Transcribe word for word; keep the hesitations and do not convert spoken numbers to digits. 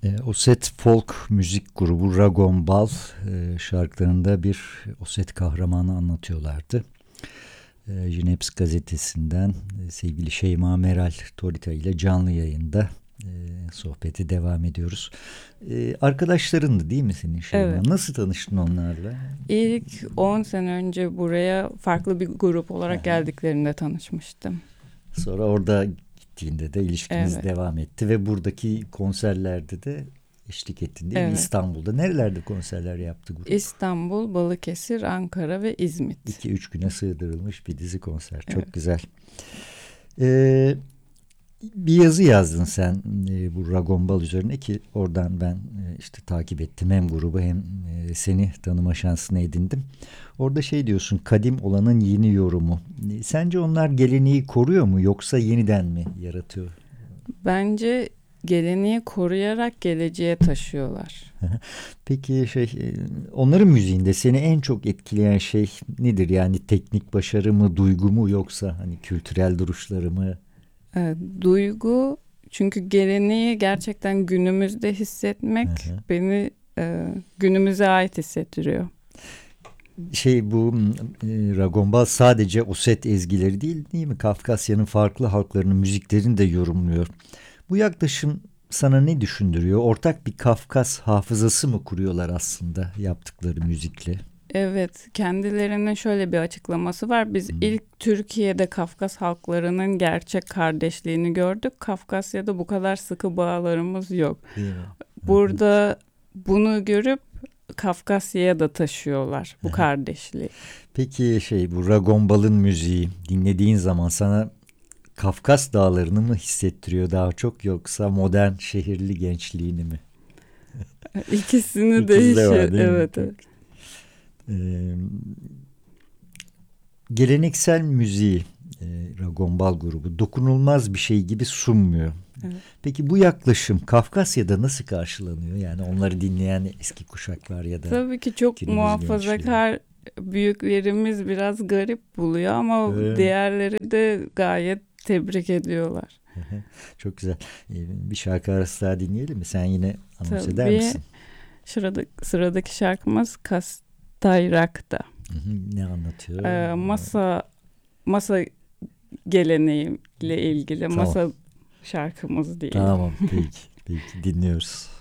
E, Osset folk müzik grubu Ragonbal e, şarkılarında bir Osset kahramanı anlatıyorlardı. E, Jineps gazetesinden e, sevgili Şeyma Meral Torita ile canlı yayında e, sohbeti devam ediyoruz. E, arkadaşlarındı değil mi senin Şeyma? Evet. Nasıl tanıştın onlarla? İlk on sene önce buraya farklı bir grup olarak geldiklerinde tanışmıştım. Sonra orada gittiğinde de ilişkiniz Evet. devam etti ve buradaki konserlerde de eşlik ettin değil mi? Evet. İstanbul'da. Nerelerde konserler yaptı grup? İstanbul, Balıkesir, Ankara ve İzmit. İki üç güne sığdırılmış bir dizi konser. Çok Evet. güzel. Ee, bir yazı yazdın sen e, bu Ragonbal üzerine ki oradan ben e, işte takip ettim hem grubu hem e, seni tanıma şansını edindim. Orada şey diyorsun, kadim olanın yeni yorumu. E, sence onlar geleneği koruyor mu yoksa yeniden mi yaratıyor? Bence geleneği koruyarak geleceğe taşıyorlar. Peki şey e, onların müziğinde seni en çok etkileyen şey nedir? Yani teknik başarı mı, duygu mu yoksa hani kültürel duruşları mı? Evet, duygu, çünkü geleneği gerçekten günümüzde hissetmek Hı hı. beni e, günümüze ait hissettiriyor. Şey bu e, Ragonbal sadece Osset ezgileri değil değil mi? Kafkasya'nın farklı halklarının müziklerini de yorumluyor. Bu yaklaşım sana ne düşündürüyor? Ortak bir Kafkas hafızası mı kuruyorlar aslında yaptıkları müzikle? Evet, kendilerinin şöyle bir açıklaması var. Biz Hmm. ilk Türkiye'de Kafkas halklarının gerçek kardeşliğini gördük. Kafkasya'da bu kadar sıkı bağlarımız yok. Değil mi? Burada bunu görüp Kafkasya'ya da taşıyorlar bu kardeşliği. Peki şey bu Ragonbal'ın müziği dinlediğin zaman sana Kafkas dağlarını mı hissettiriyor daha çok yoksa modern şehirli gençliğini mi? İkisini İkisi de değişiyor. var, değil mi? Evet, evet. Ee, geleneksel müziği e, Ragonbal grubu dokunulmaz bir şey gibi sunmuyor. Evet. Peki bu yaklaşım Kafkasya'da nasıl karşılanıyor? Yani onları dinleyen eski kuşaklar ya da Tabii ki çok günümüz muhafazakar büyüklerimiz biraz garip buluyor ama Evet. diğerleri de gayet tebrik ediyorlar. Çok güzel. Ee, bir şarkı arası daha dinleyelim mi? Sen yine anons eder Tabii. misin? Şurada, sıradaki şarkımız Kastayrak'ta. Hı hı, ne anlatıyor? Ee, masa masa geleneğiyle ilgili Tamam. masa şarkımız diyelim. Tamam, peki. Peki dinliyoruz.